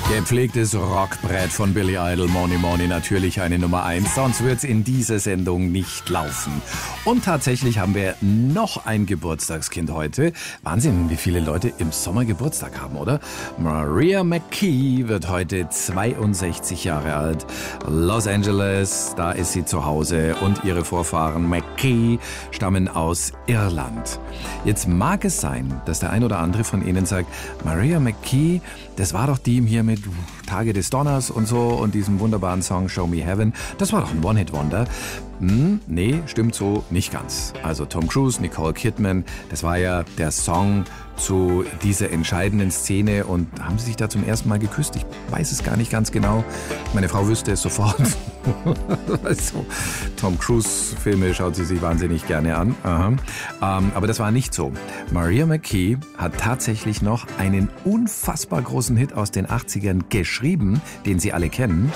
Gepflegtes Rockbrett von Billy Idol, Money Money, natürlich eine Nummer 1, sonst wird's in dieser Sendung nicht laufen. Und tatsächlich haben wir noch ein Geburtstagskind heute. Wahnsinn, wie viele Leute im Sommer Geburtstag haben, oder? Mariah McKee wird heute 62 Jahre alt. Los Angeles, da ist sie zu Hause und ihre Vorfahren McKee stammen aus Irland. Jetzt mag es sein, dass der ein oder andere von Ihnen sagt, Mariah McKee, das war doch die hier mit Tage des Donners und so und diesem wunderbaren Song Show Me Heaven. Das war doch ein One-Hit-Wonder. Nee, stimmt so nicht ganz. Also Tom Cruise, Nicole Kidman, das war ja der Song zu dieser entscheidenden Szene und haben sie sich da zum ersten Mal geküsst? Ich weiß es gar nicht ganz genau. Meine Frau wüsste es sofort. Also, Tom Cruise-Filme schaut sie sich wahnsinnig gerne an. Aber das war nicht so. Mariah McKee hat tatsächlich noch einen unfassbar großen Hit aus den 80ern geschrieben, den Sie alle kennen.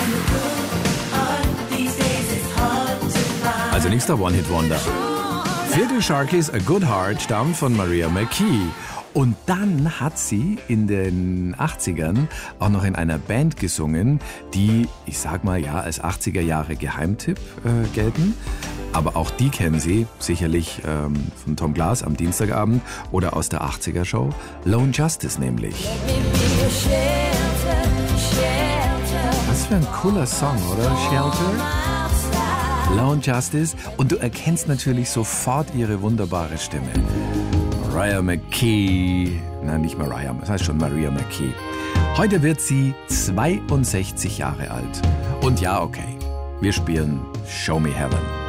Also nicht der One-Hit-Wonder. Für die Sharkies A Good Heart stammt von Mariah McKee. Und dann hat sie in den 80ern auch noch in einer Band gesungen, die, ich sag mal, ja, als 80er Jahre Geheimtipp gelten. Aber auch die kennen Sie sicherlich von Tom Glass am Dienstagabend oder aus der 80er Show. Lone Justice nämlich. Was für ein cooler Song, oder? Shelter? Lone Justice. Und du erkennst natürlich sofort ihre wunderbare Stimme. Mariah McKee. Nein, nicht Mariah, das heißt schon Mariah McKee. Heute wird sie 62 Jahre alt. Und ja, okay, wir spielen Show Me Heaven.